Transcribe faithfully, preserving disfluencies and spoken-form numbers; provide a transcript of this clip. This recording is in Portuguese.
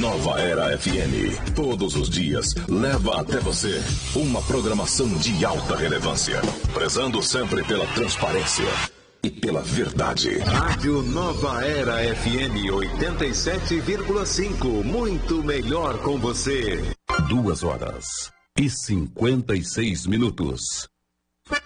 Nova Era F M. Todos os dias leva até você uma programação de alta relevância, prezando sempre pela transparência e pela verdade. Rádio Nova Era F M oitenta e sete vírgula cinco. Muito melhor com você. Duas horas e cinquenta e seis minutos.